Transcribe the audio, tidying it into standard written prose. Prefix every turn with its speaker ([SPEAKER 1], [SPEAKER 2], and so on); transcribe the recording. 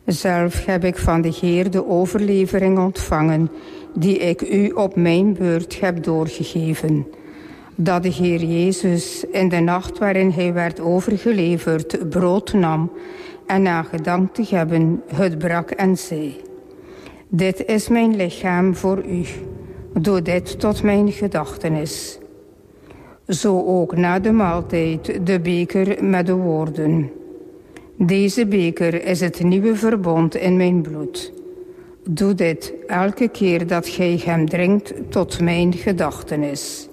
[SPEAKER 1] Zelf heb ik van de Heer de overlevering ontvangen, die ik u op mijn beurt heb doorgegeven. Dat de Heer Jezus in de nacht waarin hij werd overgeleverd brood nam en na gedankt te hebben het brak en zei: Dit is mijn lichaam voor u. Doe dit tot mijn gedachtenis. Zo ook na de maaltijd de beker met de woorden: Deze beker is het nieuwe verbond in mijn bloed. Doe dit elke keer dat gij hem drinkt tot mijn gedachtenis.